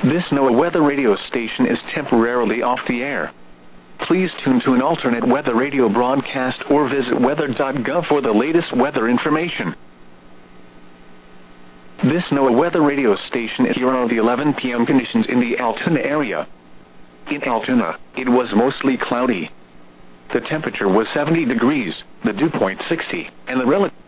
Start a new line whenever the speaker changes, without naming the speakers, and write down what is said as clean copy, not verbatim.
This NOAA weather radio station is temporarily off the air. Please tune to an alternate weather radio broadcast or visit weather.gov for the latest weather information. This NOAA weather radio station is here on the 11 p.m. conditions in the Altoona area. In Altoona, it was mostly cloudy. The temperature was 70 degrees, the dew point 60, and the relative